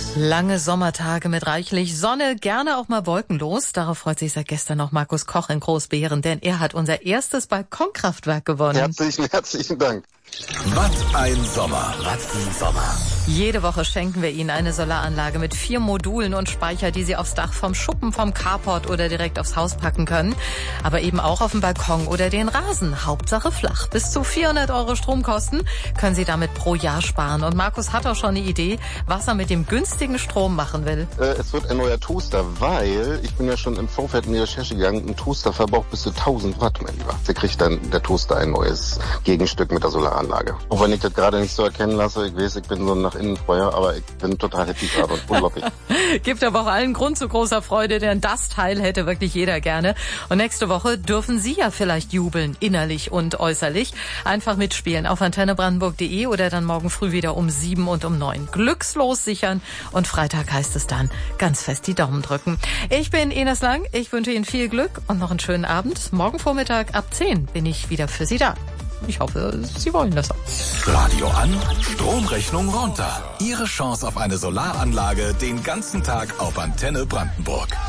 Lange Sommertage mit reichlich Sonne, gerne auch mal wolkenlos. Darauf freut sich seit gestern noch Markus Koch in Großbeeren, denn er hat unser erstes Balkonkraftwerk gewonnen. Herzlichen Dank. Was ein Sommer. Was ein Sommer. Jede Woche schenken wir Ihnen eine Solaranlage mit 4 Modulen und Speicher, die Sie aufs Dach vom Schuppen, vom Carport oder direkt aufs Haus packen können. Aber eben auch auf den Balkon oder den Rasen. Hauptsache flach. Bis zu 400 € Stromkosten können Sie damit pro Jahr sparen. Und Markus hat auch schon eine Idee, was er mit dem günstigen Strom machen will. Es wird ein neuer Toaster, weil ich bin ja schon im Vorfeld in die Recherche gegangen. Ein Toaster verbraucht bis zu 1000 Watt, mein Lieber. Da kriegt dann der Toaster ein neues Gegenstück mit der Solaranlage. Auch wenn ich das gerade nicht so erkennen lasse, ich weiß, ich bin so nach innen Feuer, aber ich bin total happy gerade und unglaublich. Gibt aber auch allen Grund zu großer Freude, denn das Teil hätte wirklich jeder gerne. Und nächste Woche dürfen Sie ja vielleicht jubeln, innerlich und äußerlich. Einfach mitspielen auf antennebrandenburg.de oder dann morgen früh wieder um 7 und um 9. Glückslos sichern und Freitag heißt es dann ganz fest die Daumen drücken. Ich bin Ines Lang, ich wünsche Ihnen viel Glück und noch einen schönen Abend. Morgen Vormittag ab 10 bin ich wieder für Sie da. Ich hoffe, Sie wollen das auch. Radio an, Stromrechnung runter. Ihre Chance auf eine Solaranlage den ganzen Tag auf Antenne Brandenburg.